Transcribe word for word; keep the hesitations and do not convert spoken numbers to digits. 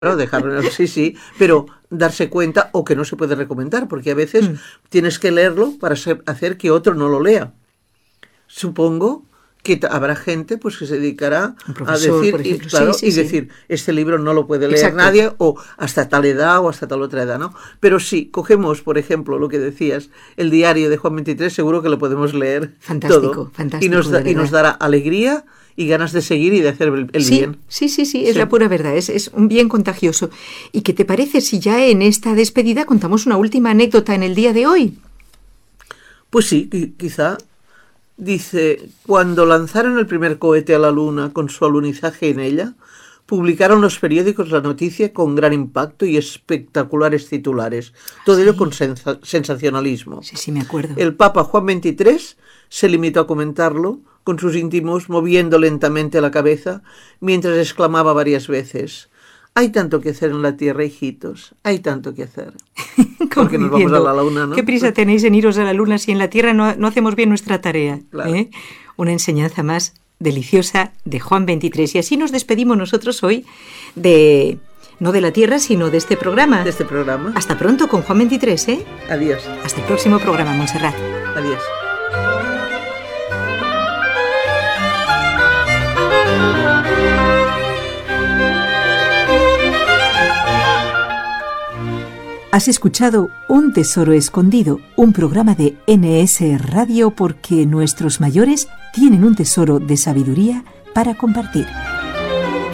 Claro, dejarlo, sí, sí, pero darse cuenta o que no se puede recomendar, porque a veces mm. tienes que leerlo para ser, hacer que otro no lo lea. Supongo que t- habrá gente pues que se dedicará a decir, por ejemplo. y, claro, sí, sí, y sí. decir, este libro no lo puede leer Exacto. nadie, o hasta tal edad o hasta tal otra edad, ¿no? Pero sí, cogemos, por ejemplo, lo que decías, el diario de Juan veintitrés, seguro que lo podemos leer fantástico, todo. Fantástico, y nos, da, y nos dará alegría y ganas de seguir y de hacer el, el sí, bien. Sí, sí, sí, es sí. la pura verdad, es, es un bien contagioso. ¿Y qué te parece si ya en esta despedida contamos una última anécdota en el día de hoy? Pues sí, quizá. Dice, cuando lanzaron el primer cohete a la Luna con su alunizaje en ella, publicaron los periódicos la noticia con gran impacto y espectaculares titulares. Todo sí. ello con sensa- sensacionalismo. Sí, sí, me acuerdo. El Papa Juan veintitrés se limitó a comentarlo con sus íntimos, moviendo lentamente la cabeza, mientras exclamaba varias veces: hay tanto que hacer en la Tierra, hijitos, hay tanto que hacer. Porque nos vamos a la Luna, ¿no? ¿Qué prisa tenéis en iros a la Luna si en la Tierra no, no hacemos bien nuestra tarea? Claro. ¿eh? Una enseñanza más deliciosa de Juan veintitrés. Y así nos despedimos nosotros hoy de... no de la Tierra, sino de este programa. De este programa. Hasta pronto con Juan veintitrés, ¿eh? Adiós. Hasta el próximo programa, Montserrat. Adiós. Has escuchado Un Tesoro Escondido, un programa de N S Radio, porque nuestros mayores tienen un tesoro de sabiduría para compartir.